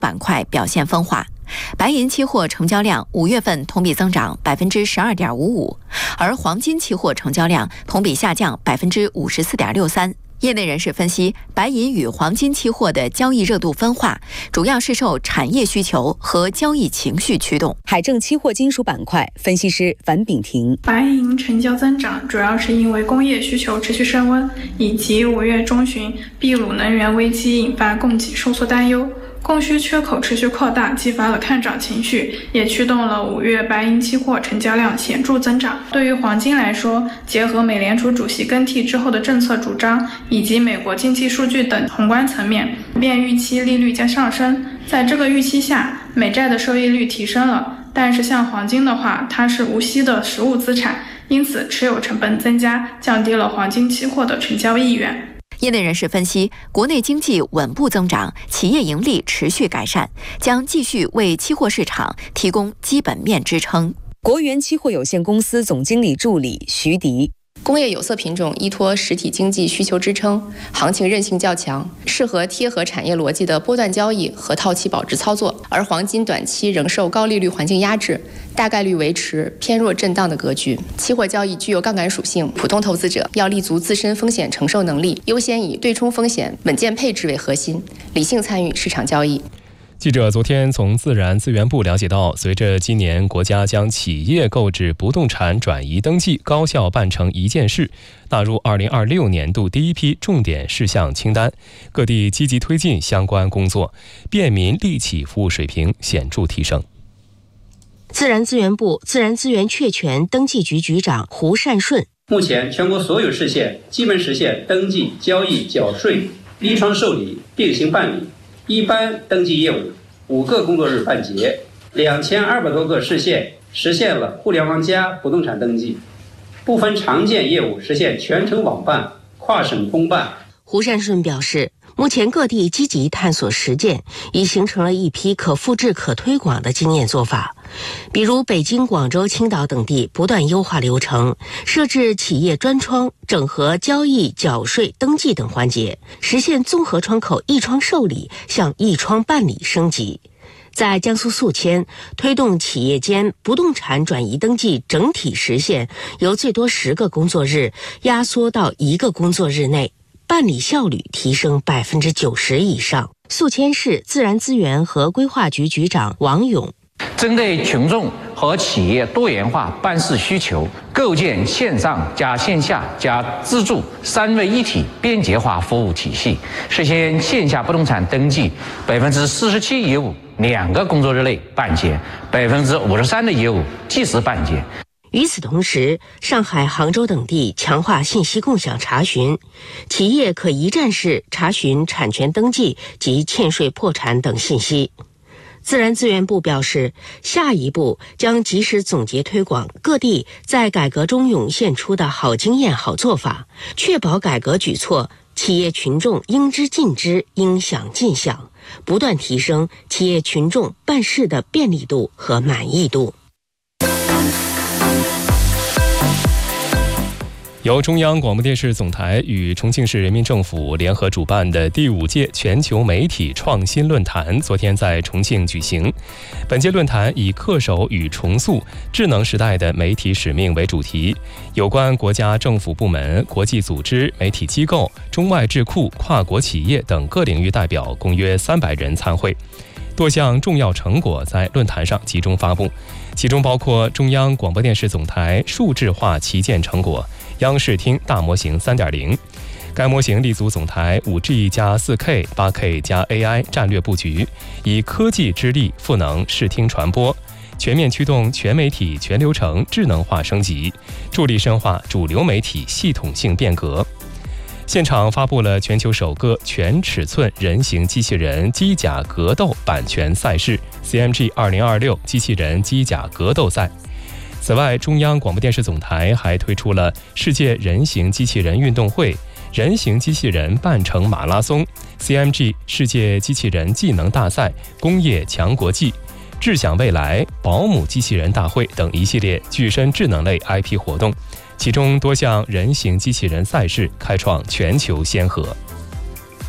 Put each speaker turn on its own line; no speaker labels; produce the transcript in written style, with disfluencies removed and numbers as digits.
板块表现分化。白银期货成交量5月份同比增长12.55%，而黄金期货成交量同比下降54.63%。业内人士分析，白银与黄金期货的交易热度分化，主要是受产业需求和交易情绪驱动。
海证期货金属板块分析师樊炳婷：
白银成交增长主要是因为工业需求持续升温，以及5月中旬秘鲁能源危机引发供给收缩担忧。供需缺口持续扩大，激发了看涨情绪，也驱动了5月白银期货成交量显著增长。对于黄金来说，结合美联储主席更替之后的政策主张，以及美国经济数据等宏观层面，普遍预期利率将上升。在这个预期下，美债的收益率提升了，但是像黄金的话，它是无息的实物资产，因此持有成本增加，降低了黄金期货的成交意愿。
业内人士分析，国内经济稳步增长，企业盈利持续改善，将继续为期货市场提供基本面支撑。
国元期货有限公司总经理助理徐迪：
工业有色品种依托实体经济需求支撑，行情韧性较强，适合贴合产业逻辑的波段交易和套期保值操作。而黄金短期仍受高利率环境压制，大概率维持偏弱震荡的格局。期货交易具有杠杆属性，普通投资者要立足自身风险承受能力，优先以对冲风险、稳健配置为核心，理性参与市场交易。
记者昨天从自然资源部了解到，随着今年国家将企业购置不动产转移登记高效办成一件事纳入2026年度第一批重点事项清单，各地积极推进相关工作，便民利企服务水平显著提升。
自然资源部自然资源确权登记局局长胡善顺：
目前全国所有市县基本实现登记、交易、缴税、依窗受理并行办理，一般登记业务5个工作日办结，2200多个市县实现了互联网加不动产登记，部分常见业务实现全程网办、跨省通办。
胡善顺表示，目前各地积极探索实践，已形成了一批可复制可推广的经验做法。比如北京、广州、青岛等地不断优化流程，设置企业专窗，整合交易、缴税、登记等环节，实现综合窗口一窗受理向一窗办理升级。在江苏宿迁，推动企业间不动产转移登记整体实现由最多10个工作日压缩到1个工作日内，办理效率提升90%以上。宿迁市自然资源和规划局局长王勇：
针对群众和企业多元化办事需求，构建线上加线下加自助3位一体便捷化服务体系，实现线下不动产登记47%业务2个工作日内办结，53%的业务即时办结。
与此同时，上海、杭州等地强化信息共享查询，企业可一站式查询产权登记及欠税破产等信息。自然资源部表示，下一步将及时总结推广各地在改革中涌现出的好经验、好做法，确保改革举措企业群众应知尽知、应享尽享，不断提升企业群众办事的便利度和满意度。
由中央广播电视总台与重庆市人民政府联合主办的第5届全球媒体创新论坛昨天在重庆举行。本届论坛以恪守与重塑智能时代的媒体使命为主题，有关国家政府部门、国际组织、媒体机构、中外智库、跨国企业等各领域代表共约300人参会。多项重要成果在论坛上集中发布，其中包括中央广播电视总台数字化旗舰成果央视听大模型 3.0， 该模型立足总台 5G 加 4K 8K 加 AI 战略布局，以科技之力赋能视听传播，全面驱动全媒体全流程智能化升级，助力深化主流媒体系统性变革。现场发布了全球首个全尺寸人形机器人机甲格斗版权赛事 CMG 2026机器人机甲格斗赛。此外，中央广播电视总台还推出了世界人形机器人运动会、人形机器人半程马拉松、CMG 世界机器人技能大赛、工业强国际、智享未来、保姆机器人大会等一系列具身智能类 IP 活动，其中多项人形机器人赛事开创全球先河。